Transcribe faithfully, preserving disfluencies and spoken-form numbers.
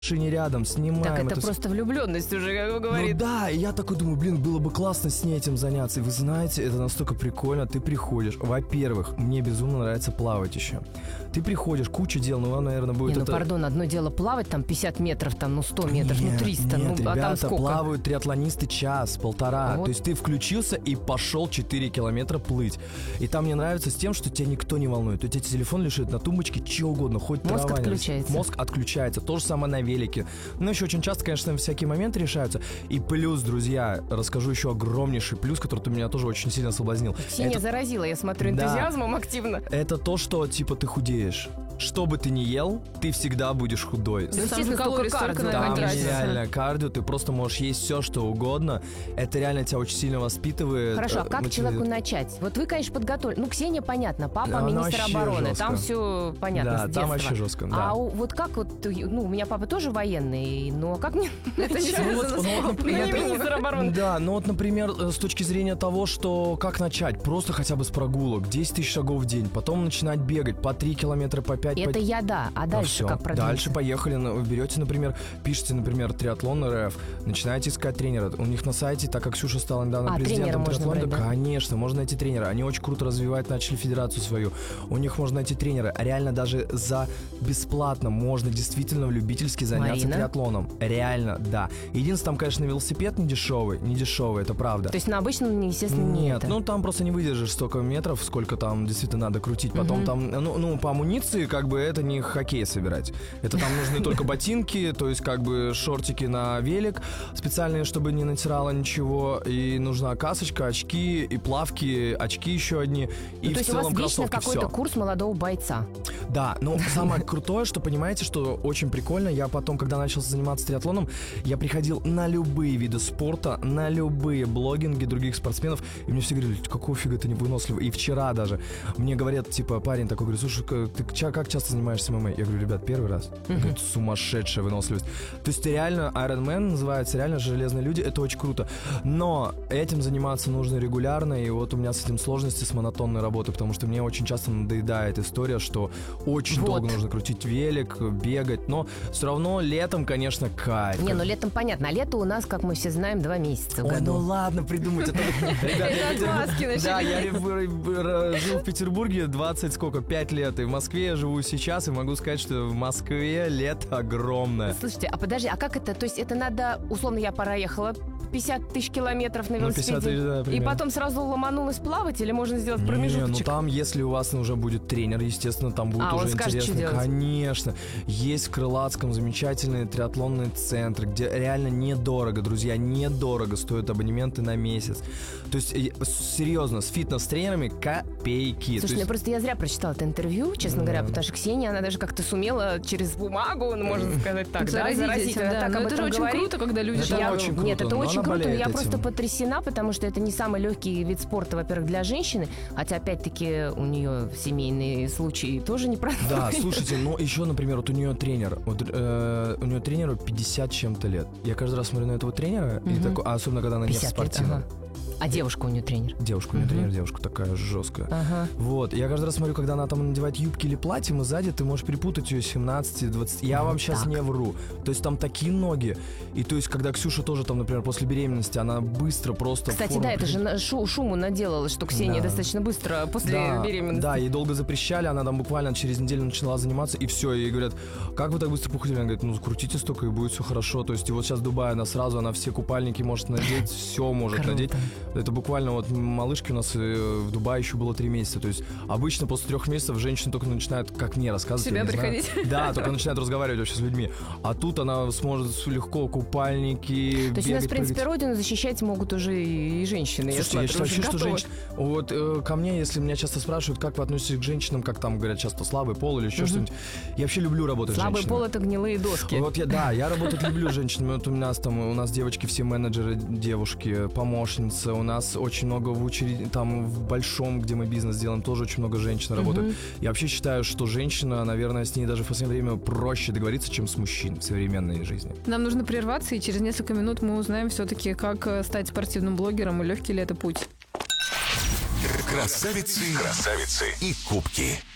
машине рядом, снимаем. Так это, это просто все... влюбленность уже, как вы говорите. Ну да, и я такой думаю, блин, было бы классно с ней этим заняться. И вы знаете, это настолько прикольно. Ты приходишь, во-первых, мне безумно нравится плавать еще. Ты приходишь, куча дел, ну, наверное, будет не, это... ну, пардон, одно дело плавать, там, пятьдесят метров, там, ну, сто метров, нет, ну, триста, нет, ну, ребята, а там сколько? плавают триатлонисты час, полтора. Вот. То есть ты включился и пошел четыре километра плыть. И там мне нравится с тем, что тебя никто не волнует. То есть тебе телефон лежит на тумбочке, чего угодно, хоть Мозг трава. отключается. Мозг отключается. То же самое на велике. Ну, еще очень часто, конечно, всякие моменты решаются. И плюс, друзья, расскажу еще огромнейший плюс, который меня тоже очень сильно соблазнил. Ксения это... заразила, я смотрю, энтузиазмом да. активно. Это то, что, типа, ты худеешь. Что бы ты ни ел, ты всегда будешь худой. Ну, естественно, калорий столько, Там реально кардио, ты просто можешь есть все, что угодно. Это реально тебя очень сильно воспитывает. Хорошо, а как человеку начать? Вот вы, конечно, подготовили. Ну, Ксения, понятно, папа Она министр обороны, жестко. Там все понятно да, с детства. Там вообще жестко, да. А вот как вот, ну, у меня папа тоже военный, но как мне это не связано с министром обороны? Да, ну вот, например, с точки зрения того, что как начать, просто хотя бы с прогулок, десять тысяч шагов в день, потом начинать бегать по три километра, по пять. Это по... я, да, а дальше ну, как продвинуться? Дальше поехали, вы берете, например, пишите, например, триатлон РФ, начинаете искать тренера. У них на сайте, так как Ксюша стала недавно а, президентом триатлона, да? Конечно, можно найти тренера. Они очень круто развивают, начали федерацию свою. У них можно найти тренера. Реально даже за бесплатно можно действительно любительски заняться Марина? триатлоном. Реально, да. Единственное, там, конечно, велосипед не дешевый, не дешевый, это правда. То есть на обычном, естественно, не Нет, это. ну там просто не выдержишь столько метров, сколько там действительно надо крутить. Потом угу. там, ну, ну, по амуниции, как бы это не хоккей собирать. Это там нужны только ботинки, то есть как бы шортики на велик, специальные, чтобы не натирало ничего. И нужна касочка, очки, и плавки, очки еще одни. И ну, в то есть целом у вас вечно кроссовки, какой-то все. курс молодого бойца. Да, но самое крутое, что, понимаете, что очень прикольно, я потом, когда начал заниматься триатлоном, я приходил на любые виды спорта, на любые блогинги других спортсменов, и мне все говорили, какого фига ты не выносливый. И вчера даже мне говорят, типа, парень такой, говорит, слушай, ты как часто занимаешься ММА? Я говорю, ребят, первый раз. Он говорит, сумасшедшая выносливость. То есть реально Iron Man называется, реально железные люди, это очень круто. Но этим заниматься нужно регулярно, и вот у меня с этим сложности с монотонной работой, потому что мне очень часто надоедает история, что очень вот. долго нужно крутить велик, бегать, но все равно летом, конечно, кайф. Не, ну летом понятно, а лето у нас, как мы все знаем, два месяца в году. Ой, ну ладно, придумать это. Да, я жил в Петербурге двадцать сколько, пять лет, и в Москве я живу сейчас, и могу сказать, что в Москве лето огромное. Слушайте, а подожди, а как это, то есть это надо, условно, я проехала пятьдесят тысяч километров на велосипеде, ну, пятьдесят, да, и потом сразу ломанулась плавать, или можно сделать промежуточек? Не, ну там, если у вас уже будет тренер, естественно, там будет а, уже он скажет, интересно. Что делать? Конечно. Есть в Крылатском замечательный триатлонный центр, где реально недорого, друзья, недорого стоят абонементы на месяц. То есть, серьезно, с фитнес-тренерами копейки. Слушай, есть... ну просто я зря прочитала это интервью, честно mm. говоря, потому что Ксения, она даже как-то сумела через бумагу, ну, можно сказать так, да, заразить, заразить. да. Так это же очень говорит. круто, когда люди... Это я... очень круто. Нет, это очень круто, но я этим. просто потрясена, потому что это не самый легкий вид спорта, во-первых, для женщины, хотя, опять-таки, у нее семейные случаи тоже непростые. Да, слушайте, ну еще, например, вот у нее тренер, вот, э, у нее тренеру пятьдесят чем-то лет. Я каждый раз смотрю на этого тренера, mm-hmm. и такой, а особенно, когда она не в спортивном. Ага. А девушка у нее тренер? Девушка у нее uh-huh. тренер, девушка такая жесткая. Uh-huh. Вот, я каждый раз смотрю, когда она там надевает юбки или платье, и сзади ты можешь перепутать ее семнадцать-двадцать. Я вам сейчас так. не вру. То есть там такие ноги. И то есть, когда Ксюша тоже там, например, после беременности, она быстро просто... Кстати, да, это же шу- шуму наделала, что Ксения да. достаточно быстро после да, беременности. Да, ей долго запрещали, она там буквально через неделю начала заниматься, и все, ей говорят, как вы так быстро похудели? Она говорит, ну, крутите столько, и будет все хорошо. То есть, и вот сейчас в Дубае она сразу, она все купальники может надеть, все может надеть. Это буквально вот малышке у нас в Дубае еще было три месяца. То есть обычно после трех месяцев женщины только начинают, как мне рассказывать, себя приходить. Знаю, да, только начинают разговаривать вообще с людьми. А тут она сможет легко купальники. То есть бегать, у нас, в принципе, прыгать. Родину защищать могут уже и женщины. Слушайте, я, я считаю, вообще, что женщины... Вот э, ко мне, если меня часто спрашивают, как вы относитесь к женщинам, как там говорят часто, слабый пол или еще угу. что-нибудь. Я вообще люблю работать слабый с женщинами. Слабый пол — это гнилые доски. Вот я, да, я работать люблю с женщинами. Вот у нас там, у нас девочки все менеджеры, девушки, помощницы. У нас очень много в учреждении, там в большом, где мы бизнес делаем, тоже очень много женщин работают. Uh-huh. Я вообще считаю, что женщина, наверное, с ней даже в последнее время проще договориться, чем с мужчиной в современной жизни. Нам нужно прерваться, и через несколько минут мы узнаем все-таки, как стать спортивным блогером и легкий ли это путь. Красавицы, красавицы и кубки.